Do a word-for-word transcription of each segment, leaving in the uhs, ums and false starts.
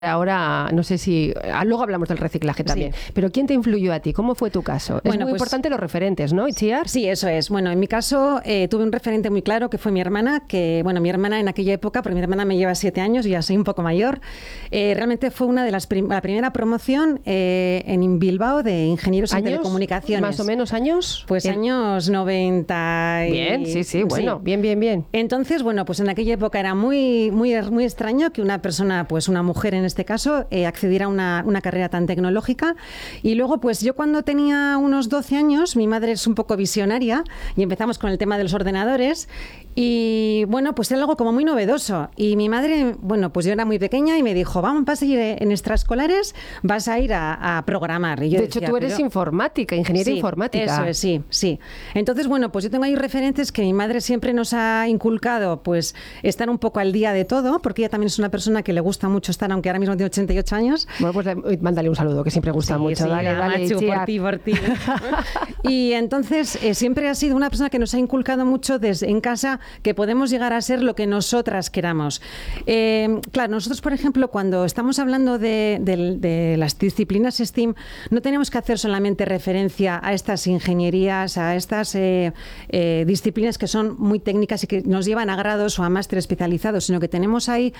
ahora, no sé si... Luego hablamos del reciclaje también. Sí. Pero ¿quién te influyó a ti? ¿Cómo fue tu caso? Bueno, es muy pues, importante los referentes, ¿no, Itziar? Sí, eso es. Bueno, en mi caso eh, tuve un referente muy claro que fue mi hermana, que, bueno, mi hermana en aquella época, porque mi hermana me lleva siete años y ya soy un poco mayor, eh, realmente fue una de las prim la primera promoción eh, en Bilbao de ingenieros en telecomunicaciones. ¿Más o menos años? Pues ¿En? años noventa. Y... Bien, sí, sí, bueno, sí. bien, bien, bien. Entonces, bueno, pues en aquella época era muy, muy, muy extraño que una persona, pues una mujer en este caso, eh, accediera a una, una carrera tan tecnológica. Y luego, pues yo cuando tenía unos doce años, mi madre es un poco visionaria y empezamos con el tema de los ordenadores. Y bueno, pues era algo como muy novedoso. Y mi madre, bueno, pues yo era muy pequeña y me dijo, vamos, vas a ir en extraescolares, vas a ir a, a programar. Y yo de decía, hecho, tú eres pero... informática, ingeniera sí, informática. Eso es, sí, sí. Entonces, bueno, pues yo tengo ahí referentes que mi madre siempre nos ha inculcado, pues estar un poco al día de todo, porque ella también es una persona que le gusta mucho estar, aunque ahora mismo tiene ochenta y ocho años. Bueno, pues mándale un saludo, que siempre gusta sí, mucho. Sí, dale, nada, dale, Machu, por ti, por ti. Y entonces, eh, siempre ha sido una persona que nos ha inculcado mucho desde en casa que podemos llegar a ser lo que nosotras queramos. Eh, claro, nosotros, por ejemplo, cuando estamos hablando de, de, de las disciplinas STEAM, no tenemos que hacer solamente referencia a estas ingenierías, a estas eh, eh, disciplinas que son muy técnicas y que nos llevan a grados o a máster especializados, sino que tenemos ahí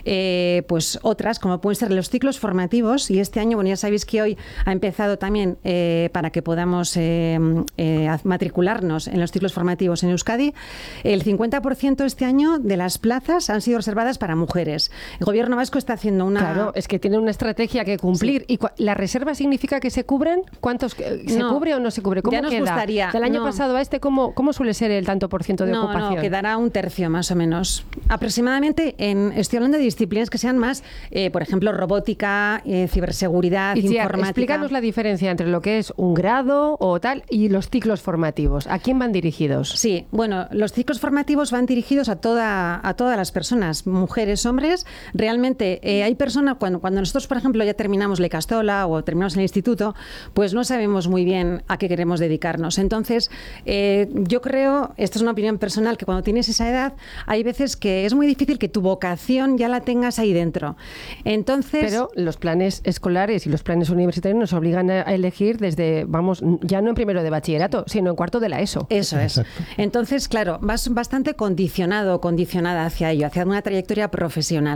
eh, pues otras, como pueden ser los ciclos formativos. Y este año, bueno, ya sabéis que hoy ha empezado también eh, para que podamos eh, eh, matricularnos en los ciclos formativos en Euskadi, el cincuenta por ciento este año de las plazas han sido reservadas para mujeres. El gobierno vasco está haciendo una... Claro, es que tiene una estrategia que cumplir. Sí. ¿Y la reserva significa que se cubren? ¿Cuántos se no, cubre o no se cubre? ¿Cómo ya nos queda? gustaría. Del año no. pasado a este, ¿cómo, ¿cómo suele ser el tanto por ciento de no, ocupación? No, quedará un tercio más o menos. Aproximadamente, en, estoy hablando de disciplinas que sean más, eh, por ejemplo, robótica, eh, ciberseguridad, y informática. Explícanos la diferencia entre lo que es un grado o tal y los ciclos formativos. ¿A quién van dirigidos? Sí, bueno, los ciclos formativos van dirigidos a toda a todas las personas, mujeres, hombres. Realmente eh, hay personas, cuando, cuando nosotros, por ejemplo, ya terminamos la Ikastola o terminamos el instituto, pues no sabemos muy bien a qué queremos dedicarnos. Entonces, eh, yo creo, esta es una opinión personal, que cuando tienes esa edad, hay veces que es muy difícil que tu vocación ya la tengas ahí dentro. Entonces, pero los planes escolares y los planes universitarios nos obligan a elegir desde, vamos, ya no en primero de bachillerato, sino en cuarto de la ESO. Eso es. Exacto. Entonces, claro, vas bastante condicionado, condicionada hacia ello, hacia una trayectoria profesional.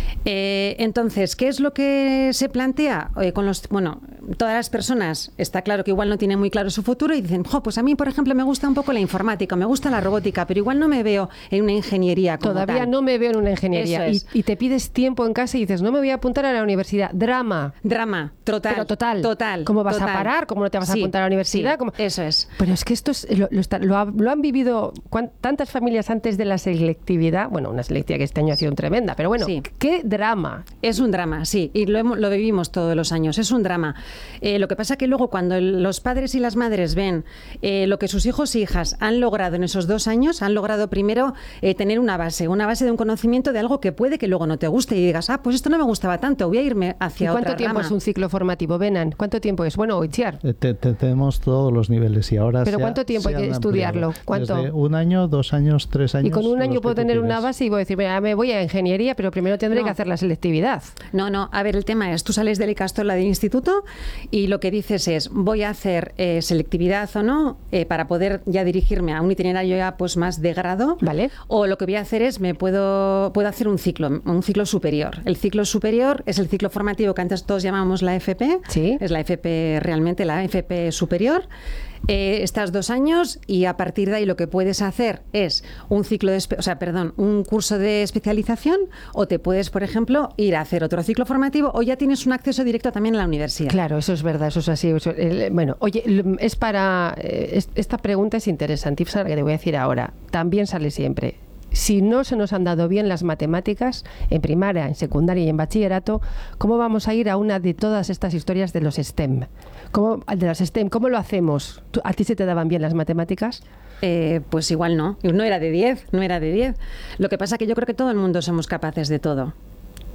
Eh, entonces, ¿qué es lo que se plantea? Eh, con los, bueno, todas las personas, está claro que igual no tienen muy claro su futuro y dicen, jo, pues a mí, por ejemplo, me gusta un poco la informática, me gusta la robótica, pero igual no me veo en una ingeniería como Todavía tal. no me veo en una ingeniería. Es. Y, y te pides tiempo en casa y dices, no me voy a apuntar a la universidad. Drama. Drama, total. Pero total. Total. ¿Cómo vas total. a parar? ¿Cómo no te vas sí, a apuntar a la universidad? Sí, ¿Cómo? Eso es. Pero es que esto es, lo, lo, está, lo, ha, lo han vivido tantas familias antes de la selectividad. Bueno, una selectividad que este año ha sido tremenda, pero bueno, sí. qué drama. Es un drama, sí, y lo, hemos, lo vivimos todos los años, es un drama. Eh, lo que pasa que luego cuando el, los padres y las madres ven eh, lo que sus hijos e hijas han logrado en esos dos años, han logrado primero eh, tener una base, una base de un conocimiento de algo que puede que luego no te guste y digas, ah, pues esto no me gustaba tanto, voy a irme hacia otra ¿Cuánto tiempo rama? es un ciclo formativo, Benan? ¿Cuánto tiempo es? Bueno, Itziar. Eh, te, te, tenemos todos los niveles y ahora ¿Pero se cuánto ha, tiempo hay que estudiarlo? ¿Cuánto? Desde un año, dos años, tres años. Y con un año puedo tener pides. una base y voy a decir, mira, me voy a ingeniería, pero primero tendré no. que hacer la selectividad. No, no, a ver, el tema es, tú sales del Ikastola de instituto y lo que dices es, voy a hacer eh, selectividad o no, eh, para poder ya dirigirme a un itinerario ya pues más de grado. Vale. O lo que voy a hacer es, me puedo, puedo hacer un ciclo, un ciclo superior. El ciclo superior es el ciclo formativo que antes todos llamábamos la F P. Sí. Es la F P, realmente la F P superior. Eh, estás dos años y a partir de ahí lo que puedes hacer es un ciclo de, o sea, perdón, un curso de especialización, o te puedes, por ejemplo, ir a hacer otro ciclo formativo, o ya tienes un acceso directo también a la universidad. Claro, eso es verdad, eso es así. Eso, el, bueno, oye, es para eh, es, esta pregunta es interesantísima, que te voy a decir ahora. También sale siempre. Si no se nos han dado bien las matemáticas en primaria, en secundaria y en bachillerato, ¿cómo vamos a ir a una de todas estas historias de los STEM? ¿Cómo, de las STEM, ¿cómo lo hacemos? ¿A ti se te daban bien las matemáticas? Eh, pues igual no. No era de diez, no era de diez. Lo que pasa es que yo creo que todo el mundo somos capaces de todo.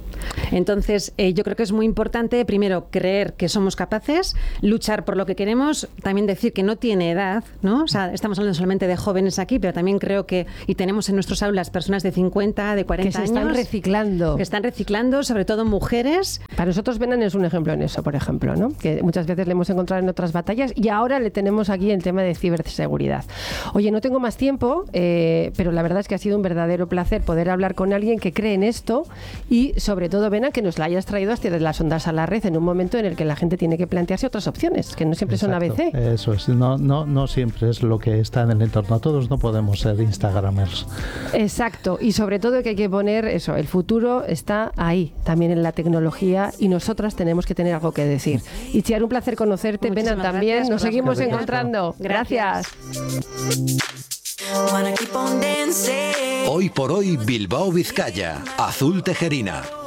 Entonces, eh, yo creo que es muy importante, primero, creer que somos capaces, luchar por lo que queremos, también decir que no tiene edad, ¿no? O sea, estamos hablando solamente de jóvenes aquí, pero también creo que, y tenemos en nuestras aulas personas de cincuenta, de cuarenta que se años. están reciclando. Que están reciclando, sobre todo mujeres. Para nosotros Benan es un ejemplo en eso, por ejemplo, ¿no? Que muchas veces le hemos encontrado en otras batallas y ahora le tenemos aquí el tema de ciberseguridad. Oye, no tengo más tiempo, eh, pero la verdad es que ha sido un verdadero placer poder hablar con alguien que cree en esto y sobre todo, Benan, que nos la hayas traído hasta de las ondas a la red en un momento en el que la gente tiene que plantearse otras opciones, que no siempre Exacto, son A B C. Eso es, no, no, no siempre es lo que está en el entorno. Todos no podemos ser instagramers. Exacto, y sobre todo que hay que poner eso, el futuro está ahí, también en la tecnología, y nosotras tenemos que tener algo que decir. Y Chiar, un placer conocerte. Benan, también, nos seguimos encontrando. Gracias. Hoy por hoy, Bilbao, Vizcaya, Azul Tejerina.